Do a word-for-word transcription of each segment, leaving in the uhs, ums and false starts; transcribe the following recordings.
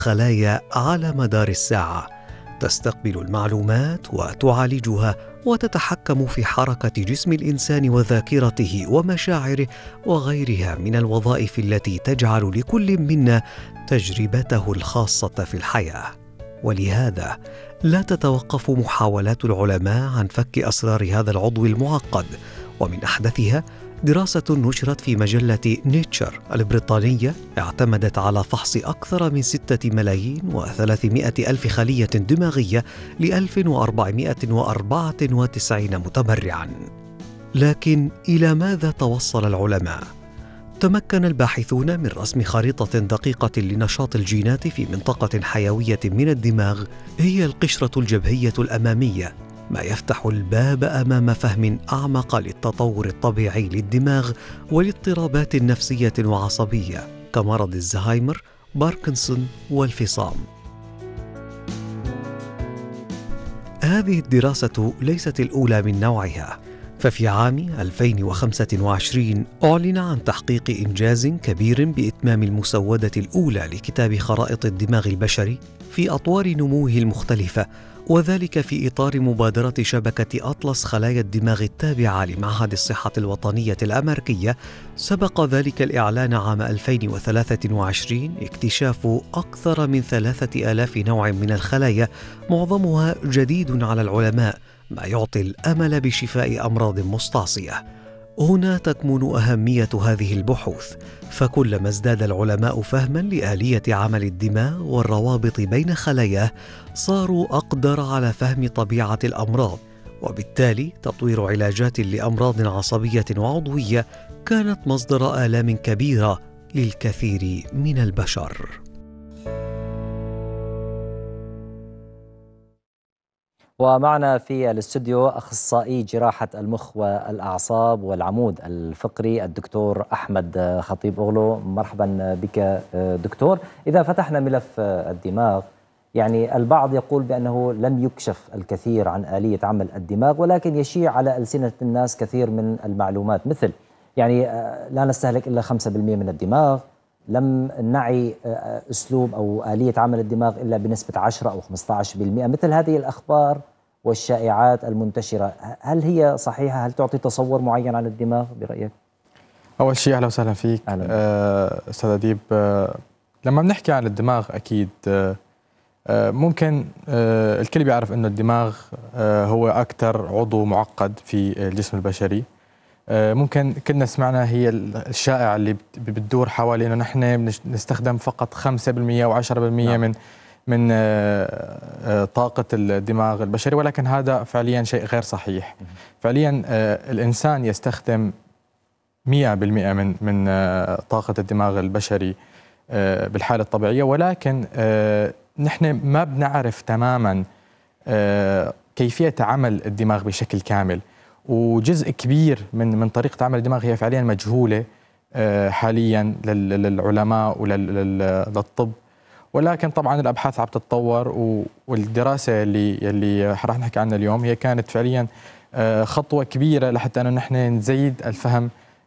خلايا على مدار الساعة، تستقبل المعلومات وتعالجها وتتحكم في حركة جسم الإنسان وذاكرته ومشاعره وغيرها من الوظائف التي تجعل لكل منا تجربته الخاصة في الحياة. ولهذا لا تتوقف محاولات العلماء عن فك أسرار هذا العضو المعقد، ومن أحدثها دراسة نشرت في مجلة نيتشر البريطانية اعتمدت على فحص أكثر من ستة ملايين وثلاثمائة ألف خلية دماغية لألف وأربعمائة وأربعة وتسعين متبرعاً. لكن إلى ماذا توصل العلماء؟ تمكن الباحثون من رسم خريطة دقيقة لنشاط الجينات في منطقة حيوية من الدماغ هي القشرة الجبهية الأمامية، ما يفتح الباب أمام فهم أعمق للتطور الطبيعي للدماغ والاضطرابات النفسية وعصبية كمرض الزهايمر، باركنسون والفصام. هذه الدراسة ليست الأولى من نوعها، ففي عام ألفين وخمسة وعشرين أعلن عن تحقيق إنجاز كبير بإتمام المسودة الأولى لكتاب خرائط الدماغ البشري في أطوار نموه المختلفة، وذلك في إطار مبادرة شبكة أطلس خلايا الدماغ التابعة لمعهد الصحة الوطنية الأمريكية. سبق ذلك الإعلان عام ألفين وثلاثة وعشرين اكتشاف أكثر من ثلاثة آلاف نوع من الخلايا، معظمها جديد على العلماء، ما يعطي الأمل بشفاء أمراض مستعصية. هنا تكمن أهمية هذه البحوث، فكلما ازداد العلماء فهما لآلية عمل الدماغ والروابط بين خلاياه صاروا أقدر على فهم طبيعة الأمراض، وبالتالي تطوير علاجات لأمراض عصبية وعضوية كانت مصدر آلام كبيرة للكثير من البشر. ومعنا في الاستوديو أخصائي جراحة المخ والأعصاب والعمود الفقري الدكتور أحمد خطيب أغلو. مرحبا بك دكتور. إذا فتحنا ملف الدماغ، يعني البعض يقول بأنه لم يكشف الكثير عن آلية عمل الدماغ، ولكن يشيع على ألسنة الناس كثير من المعلومات، مثل يعني لا نستهلك إلا خمسة بالمئة من الدماغ، لم نعي أسلوب أو آلية عمل الدماغ إلا بنسبة عشرة أو خمسة عشر بالمئة. مثل هذه الأخبار والشائعات المنتشرة، هل هي صحيحة؟ هل تعطي تصور معين عن الدماغ برأيك؟ أول شيء أهلا وسهلا فيك أستاذ أديب. أه لما بنحكي عن الدماغ أكيد أه ممكن أه الكل بيعرف أنه الدماغ أه هو أكثر عضو معقد في الجسم البشري. أه ممكن كلنا سمعنا هي الشائعة اللي بتدور حوالي أنه نحن نستخدم فقط خمسة بالمئة أو عشرة بالمئة من من طاقة الدماغ البشري، ولكن هذا فعليا شيء غير صحيح. فعليا الإنسان يستخدم مئة بالمئة من من طاقة الدماغ البشري بالحالة الطبيعية، ولكن نحن ما بنعرف تماما كيفية عمل الدماغ بشكل كامل، وجزء كبير من من طريقة عمل الدماغ هي فعليا مجهولة حاليا للعلماء وللطب. ولكن طبعا الابحاث عم تتطور، والدراسه اللي اللي رح نحكي عنها اليوم هي كانت فعليا خطوه كبيره لحتى انه نحن نزيد الفهم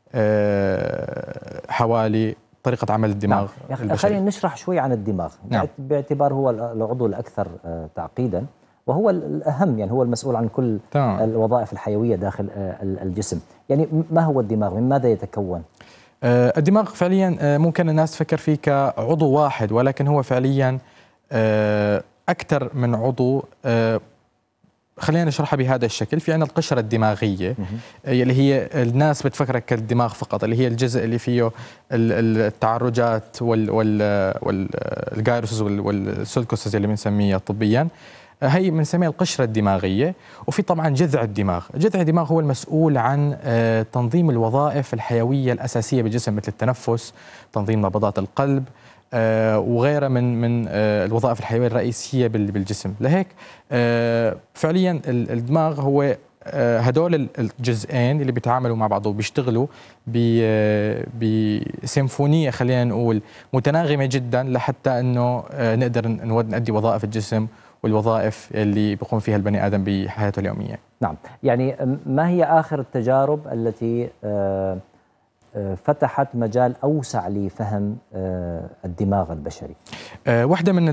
حوالي طريقه عمل الدماغ. نعم. خلينا نشرح شوي عن الدماغ. نعم. باعتبار هو العضو الاكثر تعقيدا وهو الأهم، يعني هو المسؤول عن كل تمام. الوظائف الحيوية داخل الجسم. يعني ما هو الدماغ؟ من ماذا يتكون؟ الدماغ فعليا ممكن الناس تفكر فيه كعضو واحد، ولكن هو فعليا أكثر من عضو. خلينا نشرحها بهذا الشكل. في عندنا القشرة الدماغية اللي هي الناس بتفكرها كالدماغ فقط، اللي هي الجزء اللي فيه التعرجات والجايروسز والسلكوسز اللي بنسميها طبيا، هي بنسميها القشرة الدماغية. وفي طبعا جذع الدماغ. جذع الدماغ هو المسؤول عن تنظيم الوظائف الحيوية الأساسية بالجسم، مثل التنفس، تنظيم نبضات القلب وغيرها من من الوظائف الحيوية الرئيسية بالجسم. لهيك فعليا الدماغ هو هدول الجزئين اللي بيتعاملوا مع بعض وبيشتغلوا بسيمفونية، خلينا نقول متناغمة جدا، لحتى انه نقدر نؤدي وظائف الجسم والوظائف اللي بيقوم فيها البني آدم بحياته اليومية. نعم. يعني ما هي آخر التجارب التي فتحت مجال أوسع لفهم الدماغ البشري. واحدة من